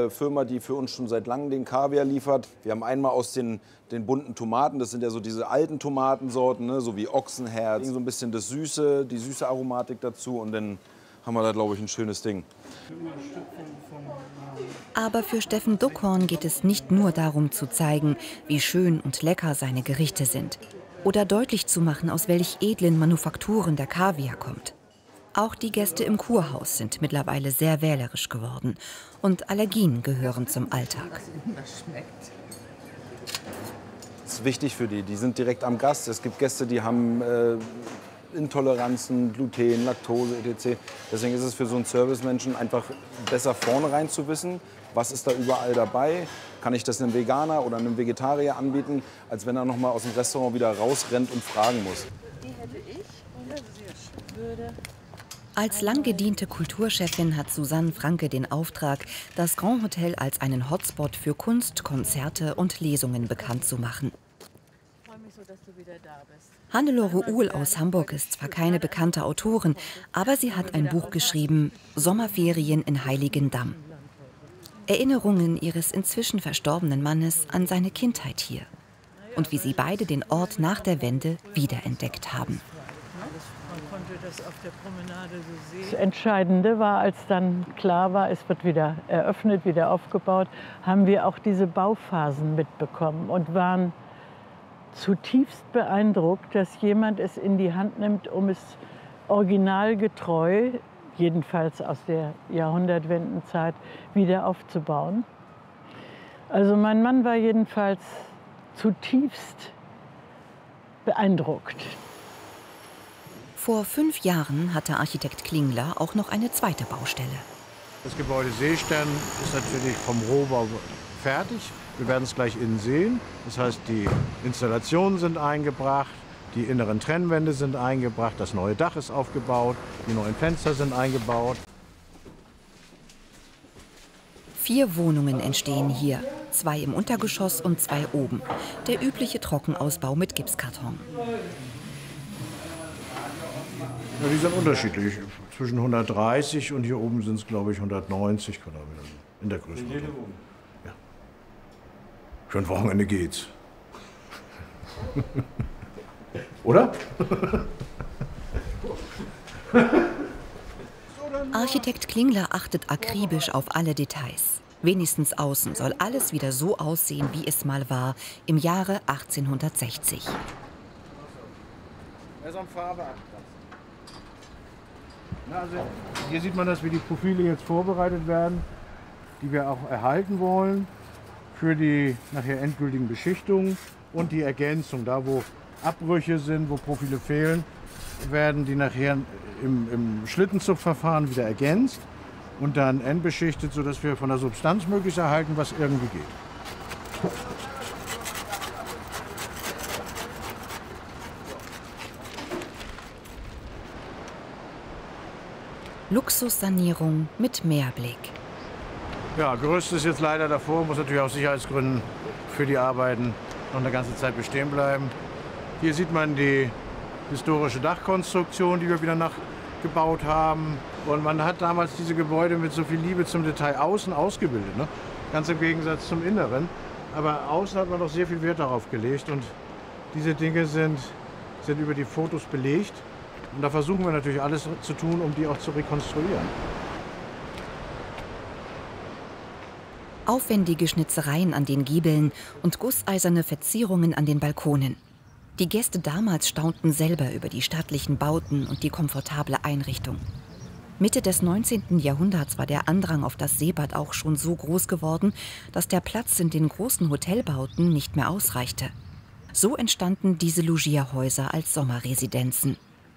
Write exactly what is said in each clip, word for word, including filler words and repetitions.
eine Firma, die für uns schon seit langem den Kaviar liefert. Wir haben einmal aus den, den bunten Tomaten, das sind ja so diese alten Tomatensorten, ne, so wie Ochsenherz, so ein bisschen das Süße, die süße Aromatik dazu und dann haben wir da, glaube ich, ein schönes Ding. Aber für Steffen Duckhorn geht es nicht nur darum zu zeigen, wie schön und lecker seine Gerichte sind. Oder deutlich zu machen, aus welch edlen Manufakturen der Kaviar kommt. Auch die Gäste im Kurhaus sind mittlerweile sehr wählerisch geworden. Und Allergien gehören zum Alltag. Das ist wichtig für die. Die sind direkt am Gast. Es gibt Gäste, die haben äh, Intoleranzen, Gluten, Laktose, et cetera. Deswegen ist es für so einen Servicemenschen einfach besser vornherein zu wissen, was ist da überall dabei. Kann ich das einem Veganer oder einem Vegetarier anbieten, als wenn er noch mal aus dem Restaurant wieder rausrennt und fragen muss. Die hätte ich und das würde. Als lang gediente Kulturchefin hat Susanne Franke den Auftrag, das Grand Hotel als einen Hotspot für Kunst, Konzerte und Lesungen bekannt zu machen. Ich freue mich so, dass du wieder da bist. Hannelore Uhl aus Hamburg ist zwar keine bekannte Autorin, aber sie hat ein Buch geschrieben, Sommerferien in Heiligendamm. Erinnerungen ihres inzwischen verstorbenen Mannes an seine Kindheit hier und wie sie beide den Ort nach der Wende wiederentdeckt haben. Das Entscheidende war, als dann klar war, es wird wieder eröffnet, wieder aufgebaut, haben wir auch diese Bauphasen mitbekommen und waren zutiefst beeindruckt, dass jemand es in die Hand nimmt, um es originalgetreu, jedenfalls aus der Jahrhundertwendenzeit, wieder aufzubauen. Also mein Mann war jedenfalls zutiefst beeindruckt. Vor fünf Jahren hatte Architekt Klingler auch noch eine zweite Baustelle. Das Gebäude Seestern ist natürlich vom Rohbau fertig. Wir werden es gleich innen sehen. Das heißt, die Installationen sind eingebracht, die inneren Trennwände sind eingebracht, das neue Dach ist aufgebaut, die neuen Fenster sind eingebaut. Vier Wohnungen entstehen hier, zwei im Untergeschoss und zwei oben. Der übliche Trockenausbau mit Gipskarton. Ja, die sind unterschiedlich, zwischen hundertdreißig und hier oben sind es, glaube ich, hundertneunzig Quadratmeter in der Größenordnung. Ja. Für ein Wochenende geht's. Oder? Architekt Klingler achtet akribisch auf alle Details. Wenigstens außen soll alles wieder so aussehen, wie es mal war, im Jahre achtzehnhundertsechzig. Also hier sieht man, dass wir die Profile jetzt vorbereitet werden, die wir auch erhalten wollen für die nachher endgültigen Beschichtungen und die Ergänzung. Da wo Abbrüche sind, wo Profile fehlen, werden die nachher im, im Schlittenzuchtverfahren wieder ergänzt und dann endbeschichtet, sodass wir von der Substanz möglichst erhalten, was irgendwie geht. Luxussanierung mit Meerblick. Ja, Gerüst ist jetzt leider davor, muss natürlich aus Sicherheitsgründen für die Arbeiten noch eine ganze Zeit bestehen bleiben. Hier sieht man die historische Dachkonstruktion, die wir wieder nachgebaut haben. Und man hat damals diese Gebäude mit so viel Liebe zum Detail außen ausgebildet, ne? Ganz im Gegensatz zum Inneren. Aber außen hat man noch sehr viel Wert darauf gelegt und diese Dinge sind, sind über die Fotos belegt. Und da versuchen wir natürlich alles zu tun, um die auch zu rekonstruieren. Aufwendige Schnitzereien an den Giebeln und gusseiserne Verzierungen an den Balkonen. Die Gäste damals staunten selber über die stattlichen Bauten und die komfortable Einrichtung. Mitte des neunzehnten Jahrhunderts war der Andrang auf das Seebad auch schon so groß geworden, dass der Platz in den großen Hotelbauten nicht mehr ausreichte. So entstanden diese Logierhäuser als Sommerresidenzen.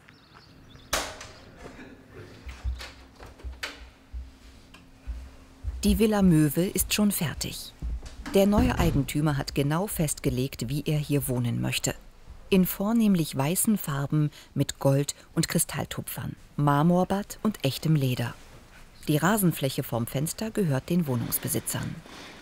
Die Villa Möwe ist schon fertig. Der neue Eigentümer hat genau festgelegt, wie er hier wohnen möchte. In vornehmlich weißen Farben mit Gold- und Kristalltupfern, Marmorbad und echtem Leder. Die Rasenfläche vorm Fenster gehört den Wohnungsbesitzern.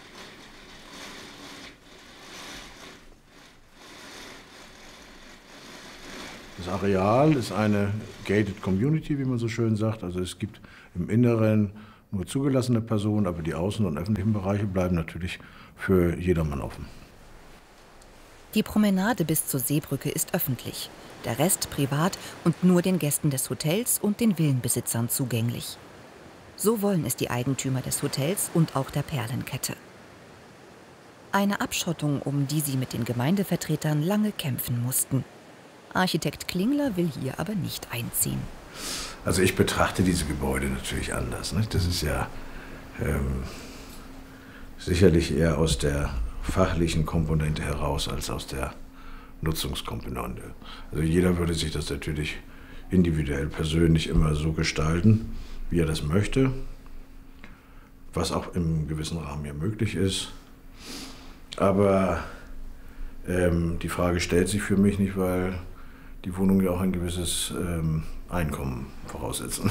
Das Areal ist eine gated community, wie man so schön sagt. Also es gibt im Inneren nur zugelassene Personen, aber die außen- und öffentlichen Bereiche bleiben natürlich für jedermann offen. Die Promenade bis zur Seebrücke ist öffentlich, der Rest privat und nur den Gästen des Hotels und den Villenbesitzern zugänglich. So wollen es die Eigentümer des Hotels und auch der Perlenkette. Eine Abschottung, um die sie mit den Gemeindevertretern lange kämpfen mussten. Architekt Klingler will hier aber nicht einziehen. Also ich betrachte diese Gebäude natürlich anders. Nicht? Das ist ja ähm, sicherlich eher aus der fachlichen Komponente heraus als aus der Nutzungskomponente. Also jeder würde sich das natürlich individuell, persönlich immer so gestalten, wie er das möchte, was auch im gewissen Rahmen ja möglich ist. Aber ähm, die Frage stellt sich für mich nicht, weil die Wohnungen ja auch ein gewisses ähm, Einkommen voraussetzen.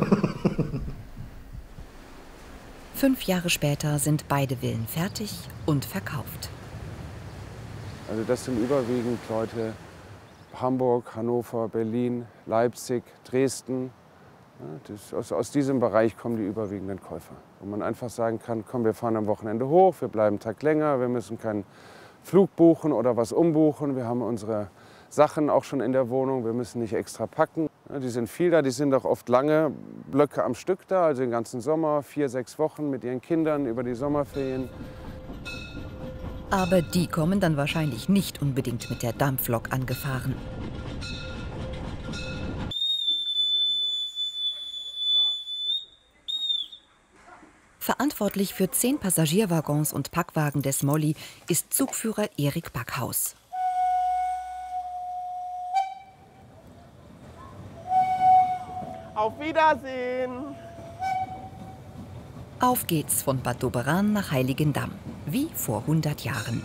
Fünf Jahre später sind beide Villen fertig und verkauft. Also das sind überwiegend Leute Hamburg, Hannover, Berlin, Leipzig, Dresden. Ja, das, aus, aus diesem Bereich kommen die überwiegenden Käufer. Wo man einfach sagen kann, komm, wir fahren am Wochenende hoch, wir bleiben einen Tag länger, wir müssen keinen Flug buchen oder was umbuchen. Wir haben unsere Sachen auch schon in der Wohnung, wir müssen nicht extra packen. Ja, die sind viel da, die sind auch oft lange Blöcke am Stück da, also den ganzen Sommer, vier, sechs Wochen mit ihren Kindern über die Sommerferien. Aber die kommen dann wahrscheinlich nicht unbedingt mit der Dampflok angefahren. Verantwortlich für zehn Passagierwaggons und Packwagen des Molly ist Zugführer Erik Backhaus. Auf Wiedersehen! Auf geht's von Bad Doberan nach Heiligendamm, wie vor hundert Jahren.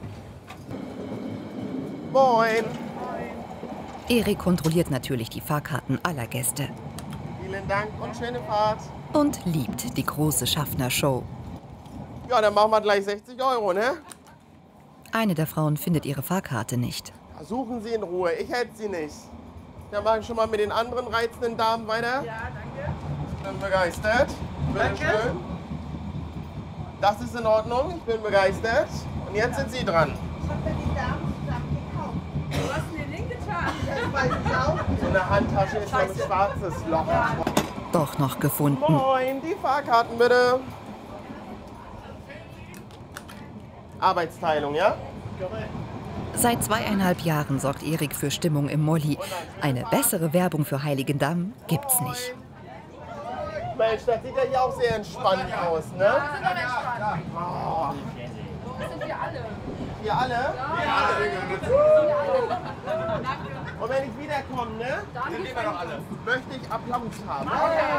Moin! Erik kontrolliert natürlich die Fahrkarten aller Gäste. Vielen Dank und schöne Fahrt. Und liebt die große Schaffner-Show. Ja, dann machen wir gleich sechzig Euro, ne? Eine der Frauen findet ihre Fahrkarte nicht. Suchen Sie in Ruhe, ich hätte sie nicht. Dann mache ich schon mal mit den anderen reizenden Damen weiter. Ja, danke. Ich bin begeistert. Bitte schön. Das ist in Ordnung, ich bin begeistert. Und jetzt sind Sie dran. Ich habe die Damen zusammen gekauft. Du hast mir den getan. Das weiß ich auch. So eine Handtasche ist so ein schwarzes Loch. Doch noch gefunden. Moin, die Fahrkarten bitte. Arbeitsteilung, ja? Seit zweieinhalb Jahren sorgt Erik für Stimmung im Molly. Eine bessere Werbung für Heiligendamm gibt's nicht. Mensch, das sieht ja hier auch sehr entspannt aus, ne? Oh. Das sind wir alle. Wir alle? Ja. Und wenn ich wiederkomme, ne? Dann gehen wir doch alle. Möchte ich Applaus haben.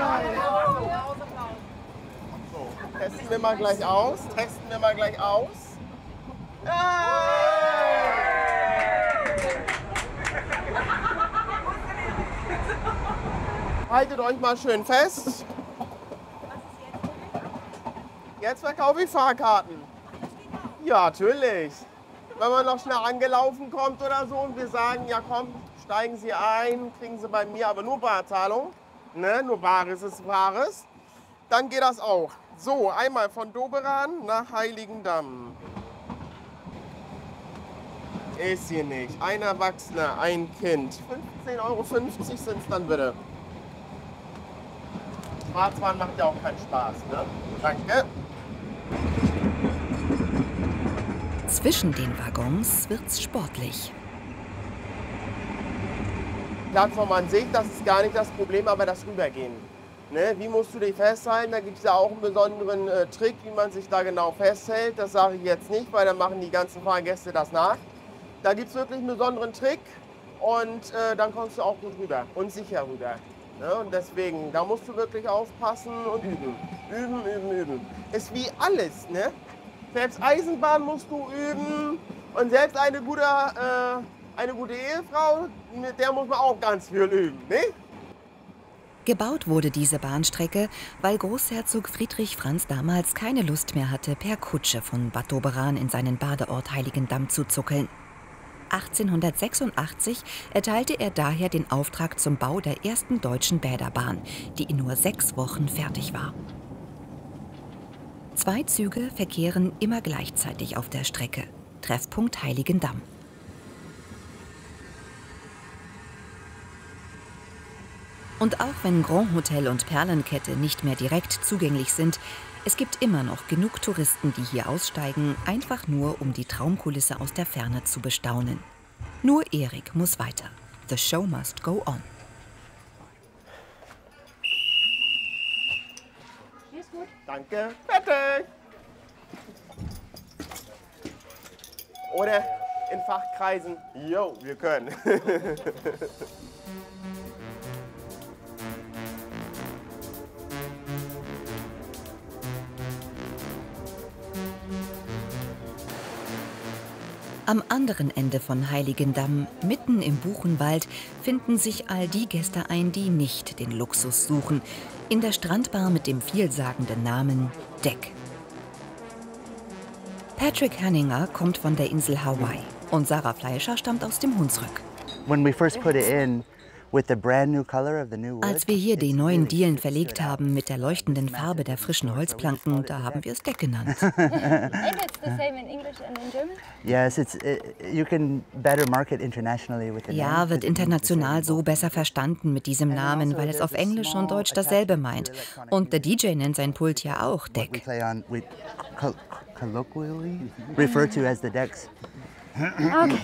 So, testen wir mal gleich aus. Testen wir mal gleich aus. Haltet euch mal schön fest. Jetzt verkaufe ich Fahrkarten. Ja, natürlich. Wenn man noch schnell angelaufen kommt oder so und wir sagen, ja komm, steigen Sie ein, kriegen Sie bei mir aber nur Barzahlung, ne? Nur Bares ist Wahres, dann geht das auch. So, einmal von Doberan nach Heiligendamm. Ist hier nicht. Ein Erwachsener, ein Kind. fünfzehn Euro fünfzig sind es dann bitte. Schwarzfahren macht ja auch keinen Spaß, ne? Danke. Zwischen den Waggons wird's sportlich. Plattform an sich, das ist gar nicht das Problem, aber das Rübergehen. Ne? Wie musst du dich festhalten? Da gibt es ja auch einen besonderen äh, Trick, wie man sich da genau festhält. Das sage ich jetzt nicht, weil dann machen die ganzen Fahrgäste das nach. Da gibt es wirklich einen besonderen Trick und äh, dann kommst du auch gut rüber und sicher rüber. Ne? Und deswegen, da musst du wirklich aufpassen und üben. Üben, üben, üben. Ist wie alles, ne? Selbst Eisenbahn musst du üben und selbst eine gute, äh, eine gute Ehefrau, mit der muss man auch ganz viel üben, ne? Gebaut wurde diese Bahnstrecke, weil Großherzog Friedrich Franz damals keine Lust mehr hatte, per Kutsche von Bad Doberan in seinen Badeort Heiligendamm zu zuckeln. achtzehnhundertsechsundachtzig erteilte er daher den Auftrag zum Bau der ersten deutschen Bäderbahn, die in nur sechs Wochen fertig war. Zwei Züge verkehren immer gleichzeitig auf der Strecke. Treffpunkt Heiligendamm. Und auch wenn Grand Hotel und Perlenkette nicht mehr direkt zugänglich sind, es gibt immer noch genug Touristen, die hier aussteigen, einfach nur um die Traumkulisse aus der Ferne zu bestaunen. Nur Erik muss weiter. The show must go on. Ist gut. Danke. Fertig. Oder in Fachkreisen, jo, wir können. Am anderen Ende von Heiligendamm, mitten im Buchenwald, finden sich all die Gäste ein, die nicht den Luxus suchen. In der Strandbar mit dem vielsagenden Namen Deck. Patrick Hanninger kommt von der Insel Hawaii und Sarah Fleischer stammt aus dem Hunsrück. When we first put it in, with the brand new color of the new wood, Als wir hier die neuen Dielen verlegt haben mit der leuchtenden Farbe der frischen Holzplanken, da haben wir es Deck genannt. And it's the same in English and in German? yes, it's it, you can better market internationally with the Ja, name, wird 'cause it means the international same so both. besser verstanden mit diesem Namen, weil es auf Englisch und Deutsch dasselbe meint. Und der D J nennt sein Pult ja auch We Deck. play on, we col colloquially refer to as the decks. Okay.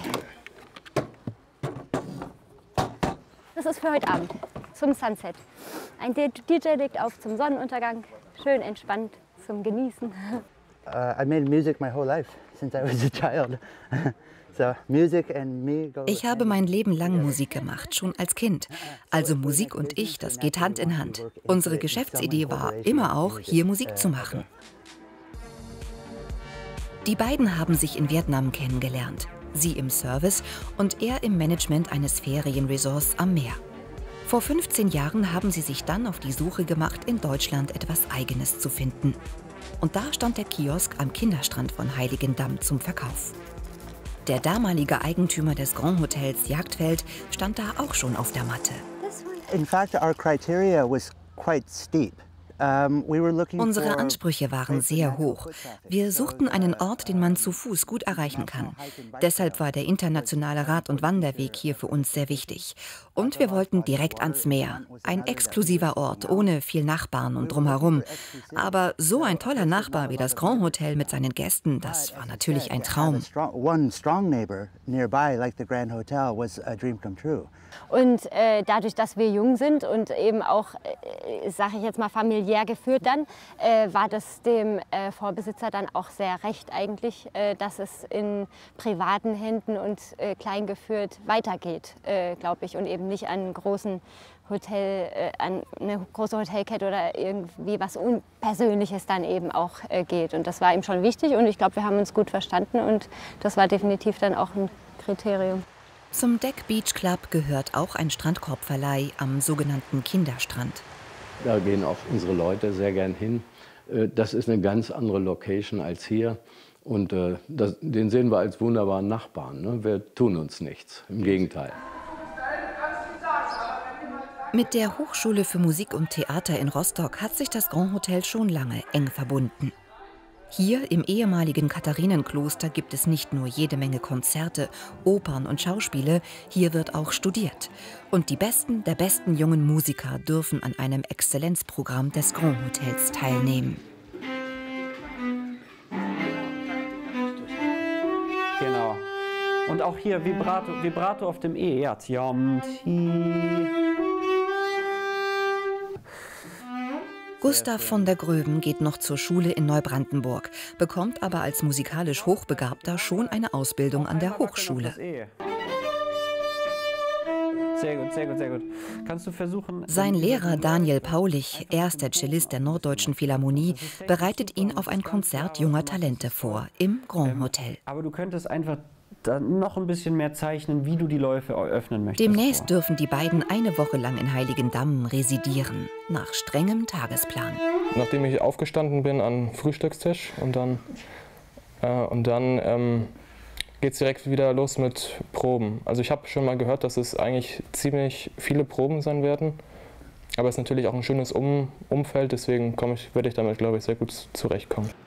Das ist für heute Abend, zum Sunset. Ein D J legt auf zum Sonnenuntergang, schön entspannt zum Genießen. Uh, I made music my whole life since I was a child. So music and me go. Ich habe mein Leben lang Musik gemacht, schon als Kind. Also Musik und ich, das geht Hand in Hand. Unsere Geschäftsidee war immer auch, hier Musik zu machen. Die beiden haben sich in Vietnam kennengelernt. Sie im Service und er im Management eines Ferienresorts am Meer. Vor fünfzehn Jahren haben sie sich dann auf die Suche gemacht, in Deutschland etwas Eigenes zu finden. Und da stand der Kiosk am Kinderstrand von Heiligendamm zum Verkauf. Der damalige Eigentümer des Grand Hotels Jagdfeld stand da auch schon auf der Matte. In fact, our criteria was quite steep. Um, we were looking Unsere for Ansprüche waren sehr hoch. Wir suchten einen Ort, den man zu Fuß gut erreichen kann. Deshalb war der internationale Rad- und Wanderweg hier für uns sehr wichtig. Und wir wollten direkt ans Meer. Ein exklusiver Ort, ohne viel Nachbarn und drumherum. Aber so ein toller Nachbar wie das Grand Hotel mit seinen Gästen, das war natürlich ein Traum. One strong neighbor nearby, like the Grand Hotel, was a dream come true. Und äh, dadurch, dass wir jung sind und eben auch, äh, sage ich jetzt mal, familiär geführt dann, äh, war das dem äh, Vorbesitzer dann auch sehr recht eigentlich, äh, dass es in privaten Händen und äh, klein geführt weitergeht, äh, glaube ich, und eben nicht an einen großen Hotel, äh, an eine große Hotelkette oder irgendwie was Unpersönliches dann eben auch äh, geht. Und das war ihm schon wichtig und ich glaube, wir haben uns gut verstanden und das war definitiv dann auch ein Kriterium. Zum Deck Beach Club gehört auch ein Strandkorbverleih am sogenannten Kinderstrand. Da gehen auch unsere Leute sehr gern hin. Das ist eine ganz andere Location als hier. Und das, den sehen wir als wunderbaren Nachbarn. Ne? Wir tun uns nichts, im Gegenteil. Mit der Hochschule für Musik und Theater in Rostock hat sich das Grand Hotel schon lange eng verbunden. Hier im ehemaligen Katharinenkloster gibt es nicht nur jede Menge Konzerte, Opern und Schauspiele, hier wird auch studiert. Und die Besten der besten jungen Musiker dürfen an einem Exzellenzprogramm des Grand Hotels teilnehmen. Genau. Und auch hier Vibrato, Vibrato auf dem E. Ja, Tiam, ti. Gustav von der Gröben geht noch zur Schule in Neubrandenburg, bekommt aber als musikalisch Hochbegabter schon eine Ausbildung an der Hochschule. Sehr gut, sehr gut, sehr gut. Kannst du versuchen... Sein Lehrer Daniel Paulich, er ist der Cellist der Norddeutschen Philharmonie, bereitet ihn auf ein Konzert junger Talente vor, im Grand Hotel. Aber du könntest einfach dann noch ein bisschen mehr zeichnen, wie du die Läufe öffnen möchtest. Demnächst vor. dürfen die beiden eine Woche lang in Heiligendamm residieren, nach strengem Tagesplan. Nachdem ich aufgestanden bin an den Frühstückstisch und dann, äh, und dann ähm, geht es direkt wieder los mit Proben. Also ich habe schon mal gehört, dass es eigentlich ziemlich viele Proben sein werden, aber es ist natürlich auch ein schönes um Umfeld, deswegen komme ich, werde ich damit, glaube ich, sehr gut zurechtkommen.